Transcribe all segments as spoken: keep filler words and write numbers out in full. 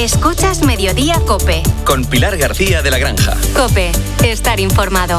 Escuchas Mediodía COPE. Con Pilar García de la Granja. COPE. Estar informado.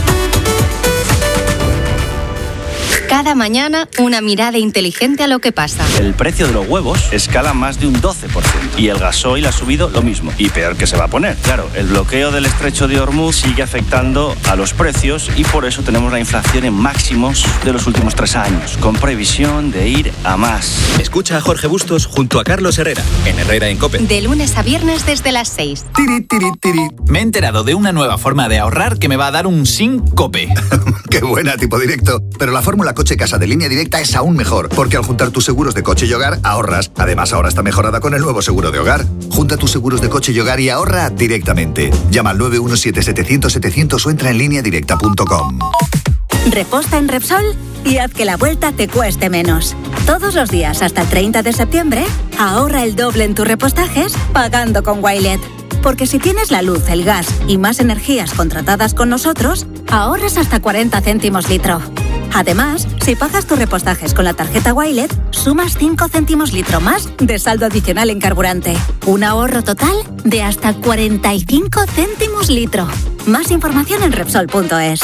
Cada mañana, una mirada inteligente a lo que pasa. El precio de los huevos escala más de un doce por ciento y el gasoil ha subido lo mismo. Y peor que se va a poner. Claro, el bloqueo del estrecho de Hormuz sigue afectando a los precios y por eso tenemos la inflación en máximos de los últimos tres años, con previsión de ir a más. Escucha a Jorge Bustos junto a Carlos Herrera, en Herrera en COPE. De lunes a viernes desde las seis. Tiri, tiri, tiri. Me he enterado de una nueva forma de ahorrar que me va a dar un sin COPE. ¡Qué buena, tipo directo! Pero la fórmula Coche Casa de Línea Directa es aún mejor, porque al juntar tus seguros de coche y hogar, ahorras. Además, ahora está mejorada con el nuevo seguro de hogar. Junta tus seguros de coche y hogar y ahorra directamente. Llama al nueve uno siete setecientos setecientos o entra en línea directa punto com. Reposta en Repsol y haz que la vuelta te cueste menos. Todos los días hasta el treinta de septiembre, ahorra el doble en tus repostajes pagando con Wilet. Porque si tienes la luz, el gas y más energías contratadas con nosotros, ahorras hasta cuarenta céntimos litro. Además, si pagas tus repostajes con la tarjeta Wilet, sumas cinco céntimos litro más de saldo adicional en carburante. Un ahorro total de hasta cuarenta y cinco céntimos litro. Más información en Repsol punto es.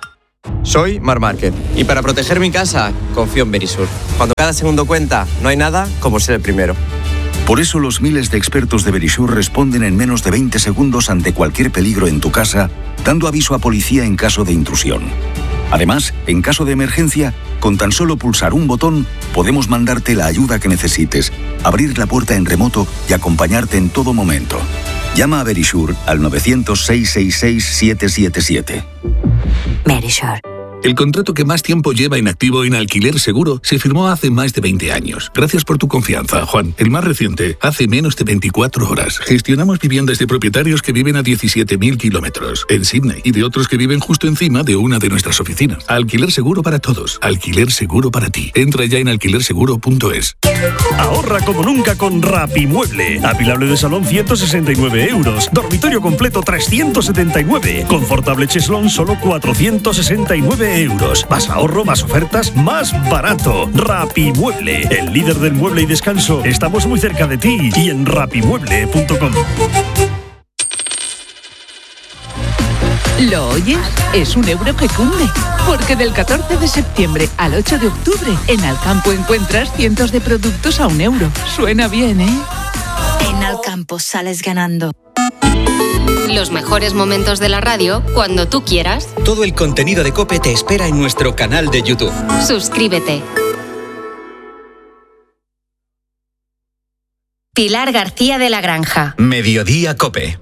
Soy Mar Márquez y para proteger mi casa confío en Verisur. Cuando cada segundo cuenta, no hay nada como ser el primero. Por eso los miles de expertos de Verisur responden en menos de veinte segundos ante cualquier peligro en tu casa, dando aviso a policía en caso de intrusión. Además, en caso de emergencia, con tan solo pulsar un botón, podemos mandarte la ayuda que necesites, abrir la puerta en remoto y acompañarte en todo momento. Llama a Verisur al nueve cero cero, seis seis seis, siete siete siete. Verisur. El contrato que más tiempo lleva inactivo en Alquiler Seguro se firmó hace más de veinte años. Gracias por tu confianza, Juan. El más reciente, hace menos de veinticuatro horas. Gestionamos viviendas de propietarios que viven a diecisiete mil kilómetros en Sydney y de otros que viven justo encima de una de nuestras oficinas. Alquiler Seguro para todos. Alquiler Seguro para ti. Entra ya en alquiler seguro punto es. Ahorra como nunca con Rapimueble. Apilable de salón ciento sesenta y nueve euros. Dormitorio completo trescientos setenta y nueve. Confortable cheslón solo cuatrocientos sesenta y nueve euros. Más ahorro, más ofertas, más barato. Rapimueble, el líder del mueble y descanso. Estamos muy cerca de ti y en rapimueble punto com. ¿Lo oyes? Es un euro que cunde. Porque del catorce de septiembre al ocho de octubre, en Alcampo encuentras cientos de productos a un euro. Suena bien, ¿eh? En Alcampo sales ganando. Los mejores momentos de la radio cuando tú quieras. Todo el contenido de COPE te espera en nuestro canal de YouTube. Suscríbete. Pilar García de la Granja. Mediodía COPE.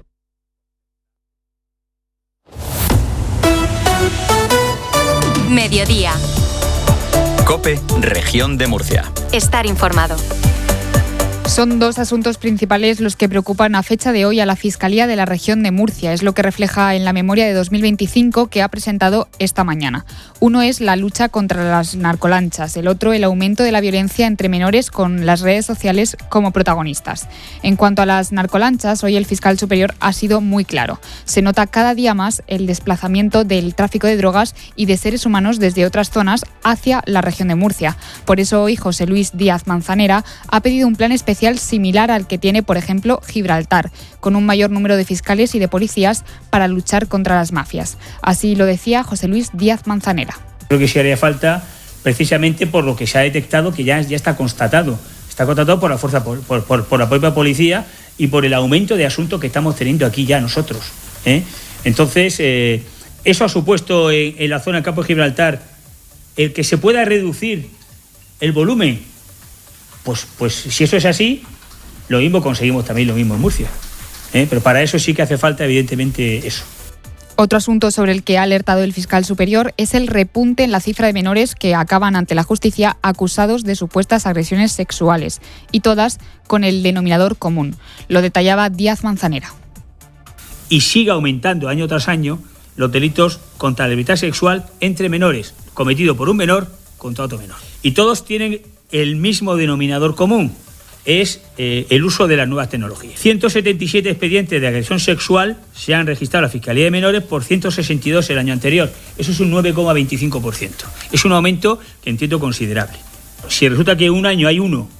Mediodía. COPE, Región de Murcia. Estar informado. Son dos asuntos principales los que preocupan a fecha de hoy a la Fiscalía de la Región de Murcia. Es lo que refleja en la memoria de dos mil veinticinco que ha presentado esta mañana. Uno es la lucha contra las narcolanchas, el otro el aumento de la violencia entre menores con las redes sociales como protagonistas. En cuanto a las narcolanchas, hoy el fiscal superior ha sido muy claro. Se nota cada día más el desplazamiento del tráfico de drogas y de seres humanos desde otras zonas hacia la región de Murcia. Por eso hoy José Luis Díaz Manzanera ha pedido un plan especial similar al que tiene, por ejemplo, Gibraltar, con un mayor número de fiscales y de policías para luchar contra las mafias. Así lo decía José Luis Díaz Manzanera. Creo que sí haría falta, precisamente por lo que se ha detectado, que ya, ya está constatado. Está constatado por la fuerza, por, por, por, por la propia policía y por el aumento de asuntos que estamos teniendo aquí ya nosotros, ¿eh? Entonces, eh, eso ha supuesto en, en la zona del campo de Gibraltar el que se pueda reducir el volumen. Pues, pues si eso es así, lo mismo conseguimos también lo mismo en Murcia, ¿eh? Pero para eso sí que hace falta, evidentemente, eso. Otro asunto sobre el que ha alertado el fiscal superior es el repunte en la cifra de menores que acaban ante la justicia acusados de supuestas agresiones sexuales, y todas con el denominador común. Lo detallaba Díaz Manzanera. Y sigue aumentando año tras año los delitos contra la libertad sexual entre menores, cometido por un menor contra otro menor. Y todos tienen el mismo denominador común, es eh, el uso de las nuevas tecnologías. ciento setenta y siete expedientes de agresión sexual se han registrado en la Fiscalía de Menores por ciento sesenta y dos el año anterior. Eso es un nueve coma veinticinco por ciento. Es un aumento que entiendo considerable. Si resulta que un año hay uno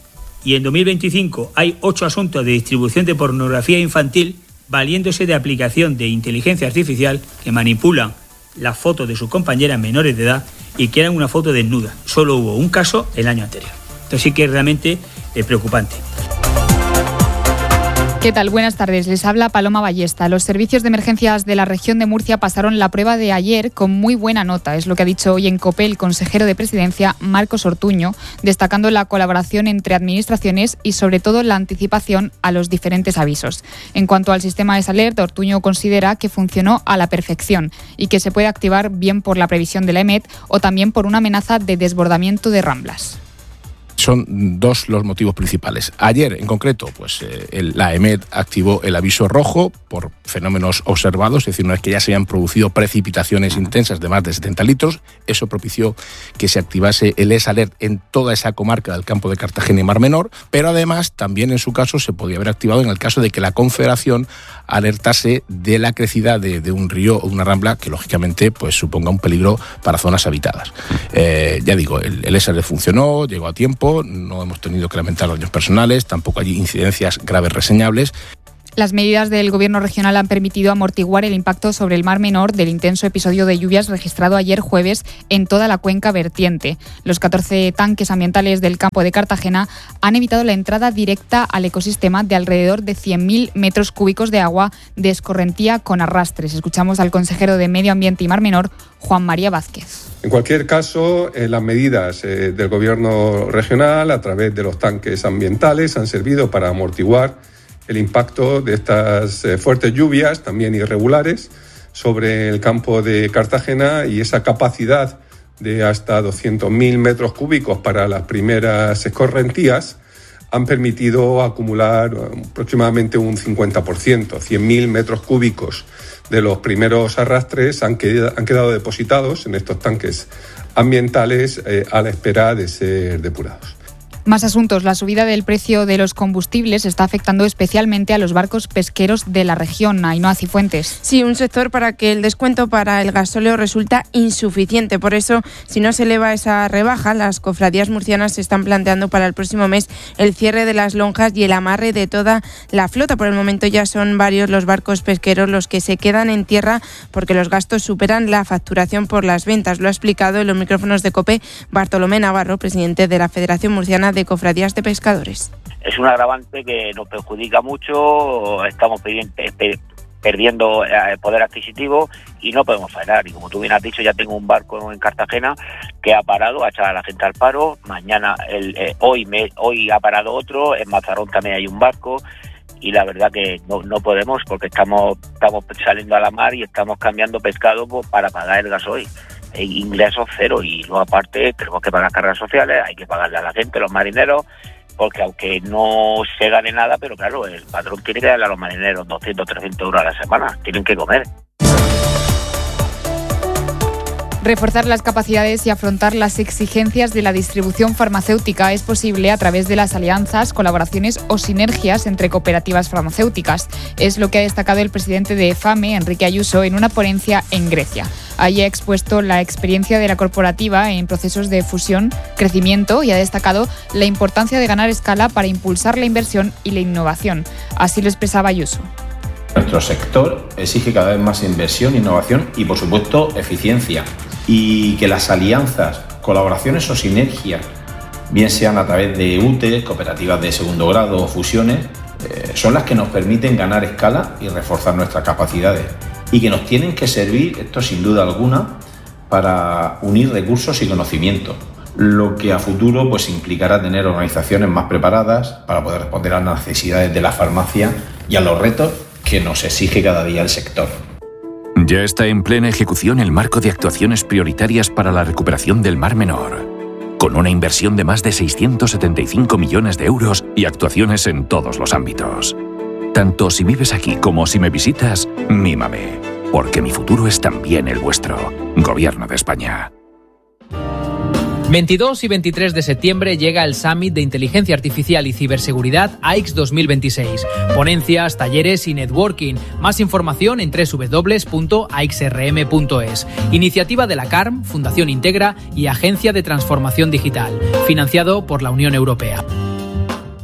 y en dos mil veinticinco hay ocho asuntos de distribución de pornografía infantil valiéndose de aplicación de inteligencia artificial que manipulan las fotos de sus compañeras menores de edad y crean una foto desnuda. Solo hubo un caso el año anterior. Entonces sí que es realmente eh, preocupante. ¿Qué tal? Buenas tardes. Les habla Paloma Ballesta. Los servicios de emergencias de la región de Murcia pasaron la prueba de ayer con muy buena nota. Es lo que ha dicho hoy en COPE el consejero de Presidencia, Marcos Ortuño, destacando la colaboración entre administraciones y sobre todo la anticipación a los diferentes avisos. En cuanto al sistema de Salert, Ortuño considera que funcionó a la perfección y que se puede activar bien por la previsión de la EMET o también por una amenaza de desbordamiento de ramblas. Son dos los motivos principales. Ayer, en concreto, pues eh, el, la EMET activó el aviso rojo por fenómenos observados, es decir, una vez que ya se habían producido precipitaciones intensas de más de setenta litros, eso propició que se activase el ESALERT en toda esa comarca del campo de Cartagena y Mar Menor, pero además también en su caso se podía haber activado en el caso de que la Confederación alertase de la crecida de, de un río o una rambla que lógicamente pues suponga un peligro para zonas habitadas. Eh, ya digo, el, el ESALERT funcionó, llegó a tiempo, no hemos tenido que lamentar daños personales, tampoco hay incidencias graves reseñables. Las medidas del Gobierno regional han permitido amortiguar el impacto sobre el Mar Menor del intenso episodio de lluvias registrado ayer jueves en toda la cuenca vertiente. Los catorce tanques ambientales del campo de Cartagena han evitado la entrada directa al ecosistema de alrededor de cien mil metros cúbicos de agua de escorrentía con arrastres. Escuchamos al consejero de Medio Ambiente y Mar Menor, Juan María Vázquez. En cualquier caso, eh, las medidas eh, del Gobierno regional a través de los tanques ambientales han servido para amortiguar el impacto de estas eh, fuertes lluvias, también irregulares, sobre el campo de Cartagena, y esa capacidad de hasta doscientos mil metros cúbicos para las primeras escorrentías han permitido acumular aproximadamente un cincuenta por ciento, cien mil metros cúbicos de los primeros arrastres han quedado, han quedado depositados en estos tanques ambientales eh, a la espera de ser depurados. Más asuntos. La subida del precio de los combustibles está afectando especialmente a los barcos pesqueros de la región. Ainhoa Cifuentes. Sí, un sector para que el descuento para el gasóleo resulta insuficiente. Por eso, si no se eleva esa rebaja, las cofradías murcianas se están planteando para el próximo mes el cierre de las lonjas y el amarre de toda la flota. Por el momento ya son varios los barcos pesqueros los que se quedan en tierra porque los gastos superan la facturación por las ventas. Lo ha explicado en los micrófonos de COPE Bartolomé Navarro, presidente de la Federación Murciana de Cofradías de Pescadores. Es un agravante que nos perjudica mucho, estamos perdiendo poder adquisitivo y no podemos parar. Y como tú bien has dicho, ya tengo un barco en Cartagena que ha parado, ha echado a la gente al paro. Mañana, el, eh, hoy, me, hoy ha parado otro, en Mazarrón también hay un barco. Y la verdad que no, no podemos porque estamos, estamos saliendo a la mar y estamos cambiando pescado para pagar el gasoil. Ingresos cero y luego aparte tenemos que pagar cargas sociales, hay que pagarle a la gente, los marineros, porque aunque no se gane nada, pero claro, el patrón tiene que darle a los marineros doscientos, trescientos euros a la semana, tienen que comer. Reforzar las capacidades y afrontar las exigencias de la distribución farmacéutica es posible a través de las alianzas, colaboraciones o sinergias entre cooperativas farmacéuticas. Es lo que ha destacado el presidente de EFAME, Enrique Ayuso, en una ponencia en Grecia. Allí ha expuesto la experiencia de la corporativa en procesos de fusión, crecimiento y ha destacado la importancia de ganar escala para impulsar la inversión y la innovación. Así lo expresaba Ayuso. Nuestro sector exige cada vez más inversión, innovación y, por supuesto, eficiencia. Y que las alianzas, colaboraciones o sinergias, bien sean a través de U T E, cooperativas de segundo grado o fusiones, eh, son las que nos permiten ganar escala y reforzar nuestras capacidades. Y que nos tienen que servir, esto sin duda alguna, para unir recursos y conocimientos. Lo que a futuro pues implicará tener organizaciones más preparadas para poder responder a las necesidades de la farmacia y a los retos que nos exige cada día el sector. Ya está en plena ejecución el marco de actuaciones prioritarias para la recuperación del Mar Menor, con una inversión de más de seiscientos setenta y cinco millones de euros y actuaciones en todos los ámbitos. Tanto si vives aquí como si me visitas, mímame, porque mi futuro es también el vuestro. Gobierno de España. veintidós y veintitrés de septiembre llega el Summit de Inteligencia Artificial y Ciberseguridad A I C S dos mil veintiséis. Ponencias, talleres y networking. Más información en doble u doble u doble u punto a x r m punto es. Iniciativa de la C A R M, Fundación Integra y Agencia de Transformación Digital. Financiado por la Unión Europea.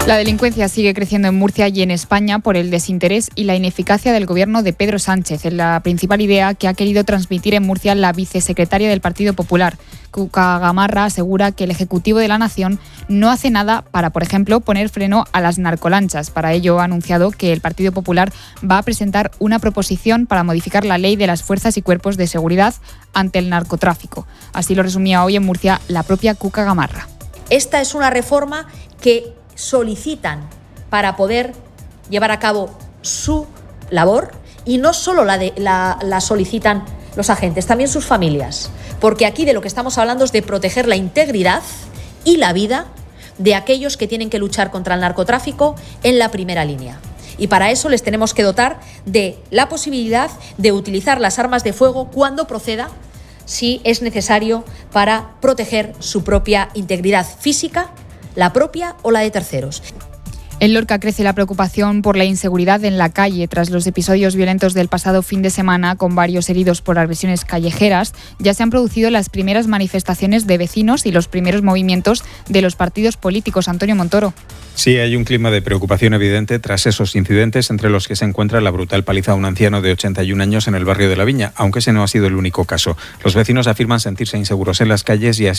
La delincuencia sigue creciendo en Murcia y en España por el desinterés y la ineficacia del gobierno de Pedro Sánchez, en la principal idea que ha querido transmitir en Murcia la vicesecretaria del Partido Popular. Cuca Gamarra asegura que el Ejecutivo de la Nación no hace nada para, por ejemplo, poner freno a las narcolanchas. Para ello ha anunciado que el Partido Popular va a presentar una proposición para modificar la ley de las fuerzas y cuerpos de seguridad ante el narcotráfico. Así lo resumía hoy en Murcia la propia Cuca Gamarra. Esta es una reforma que solicitan para poder llevar a cabo su labor, y no solo la, de, la, la solicitan los agentes, también sus familias, porque aquí de lo que estamos hablando es de proteger la integridad y la vida de aquellos que tienen que luchar contra el narcotráfico en la primera línea. Y para eso les tenemos que dotar de la posibilidad de utilizar las armas de fuego cuando proceda, si es necesario, para proteger su propia integridad física, la propia o la de terceros. En Lorca crece la preocupación por la inseguridad en la calle tras los episodios violentos del pasado fin de semana, con varios heridos por agresiones callejeras. Ya se han producido las primeras manifestaciones de vecinos y los primeros movimientos de los partidos políticos. Antonio Montoro. Sí, hay un clima de preocupación evidente tras esos incidentes, entre los que se encuentra la brutal paliza a un anciano de ochenta y un años en el barrio de La Viña, aunque ese no ha sido el único caso. Los vecinos afirman sentirse inseguros en las calles y así